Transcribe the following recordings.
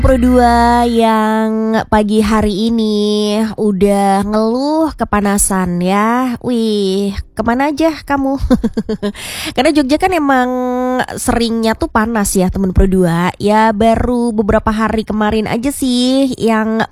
Berdua yang pagi hari ini udah ngeluh kepanasan ya. Wih, kemana aja kamu? Karena Jogja kan emang seringnya tuh panas ya temen berdua. Ya baru beberapa hari kemarin aja sih yang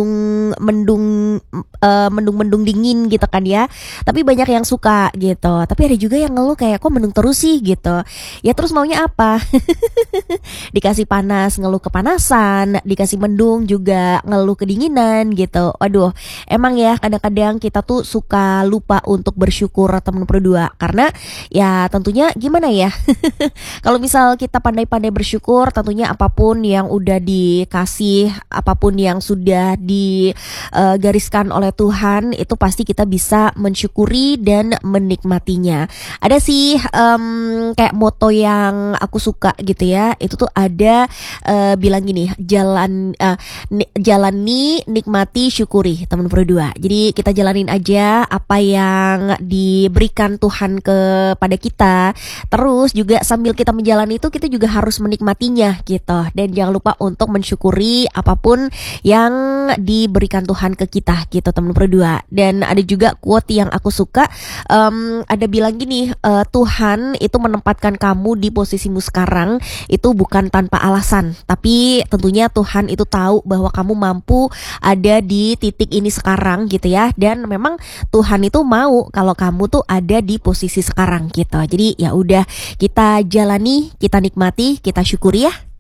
mendung dingin gitu kan ya. Tapi banyak yang suka gitu. Tapi ada juga yang ngeluh kayak kok mendung terus sih gitu. Ya terus maunya apa? Dikasih panas ngeluh kepanasan, dikasih mendung juga ngeluh kedinginan gitu. Waduh, emang ya kadang-kadang kita tuh suka lupa untuk bersyukur temen berdua. Karena ya tentunya gimana ya, kalau misal kita pandai-pandai bersyukur, tentunya apapun yang udah dikasih, apapun yang sudah digariskan oleh Tuhan, itu pasti kita bisa mensyukuri dan menikmatinya. Ada sih kayak moto yang aku suka gitu ya. Itu tuh ada bilang gini, jalani, nikmati, syukuri teman berdua. Jadi kita jalanin aja apa yang diberikan Tuhan kepada kita. Terus juga sambil kita menjalani itu kita juga harus menikmatinya gitu. Dan jangan lupa untuk mensyukuri apapun yang diberikan Tuhan ke kita gitu teman berdua. Dan ada juga quote yang aku suka, ada bilang gini, Tuhan itu menempatkan kamu di posisimu sekarang itu bukan tanpa alasan, tapi tentunya Tuhan itu tahu bahwa kamu mampu ada di titik ini sekarang gitu ya. Dan memang Tuhan itu mau kalau kamu tuh ada di posisi sekarang gitu. Jadi ya udah, kita jalani, kita nikmati, kita syukuri ya.